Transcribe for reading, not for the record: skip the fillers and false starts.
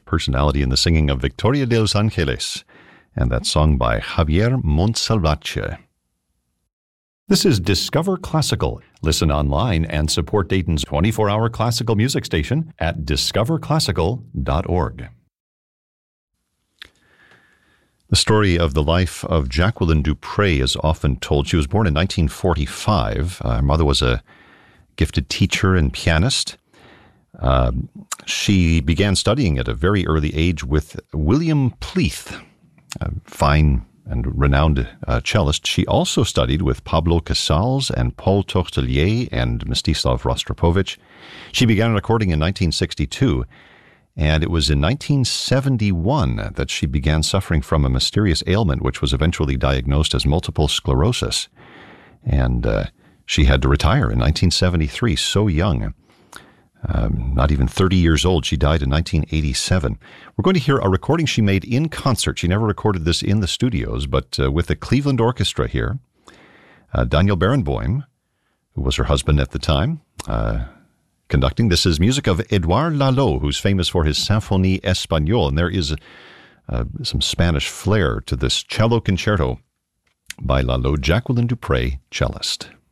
personality in the singing of Victoria de Los Angeles, and that song by Javier Montsalvatge. This is Discover Classical. Listen online and support Dayton's 24-hour classical music station at discoverclassical.org. The story of the life of Jacqueline du Pré is often told. She was born in 1945. Her mother was a gifted teacher and pianist. She began studying at a very early age with William Pleath, a fine and renowned cellist. She also studied with Pablo Casals and Paul Tourtellier and Mstislav Rostropovich. She began recording in 1962, and it was in 1971 that she began suffering from a mysterious ailment which was eventually diagnosed as multiple sclerosis. And she had to retire in 1973, so young. Not even 30 years old. She died in 1987. We're going to hear a recording she made in concert. She never recorded this in the studios, but with the Cleveland Orchestra here. Daniel Barenboim, who was her husband at the time, conducting. This is music of Edouard Lalo, who's famous for his Symphonie Espagnole, and there is some Spanish flair to this cello concerto by Lalo. Jacqueline du Pré, cellist.